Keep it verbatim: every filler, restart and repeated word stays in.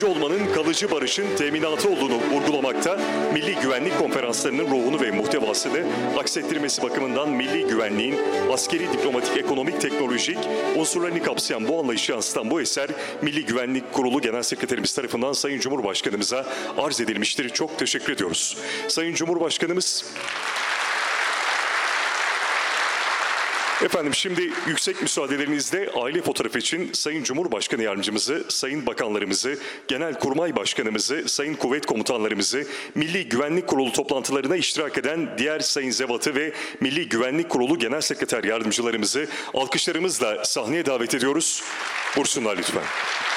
olmanın kalıcı barışın teminatı olduğunu vurgulamakta, milli güvenlik konferanslarının ruhunu ve muhtevasını aksettirmesi bakımından milli güvenliğin askeri, diplomatik, ekonomik, teknolojik unsurlarını kapsayan bu anlayışı yansıtan bu eser, Milli Güvenlik Kurulu Genel Sekreterimiz tarafından Sayın Cumhurbaşkanımıza arz edilmiştir. Çok teşekkür ediyoruz. Sayın Cumhurbaşkanımız... Efendim şimdi yüksek müsaadelerinizle aile fotoğrafı için Sayın Cumhurbaşkanı Yardımcımızı, Sayın Bakanlarımızı, Genelkurmay Başkanımızı, Sayın Kuvvet Komutanlarımızı, Milli Güvenlik Kurulu toplantılarına iştirak eden diğer Sayın Zevat'ı ve Milli Güvenlik Kurulu Genel Sekreter Yardımcılarımızı alkışlarımızla sahneye davet ediyoruz. Buyursunlar lütfen.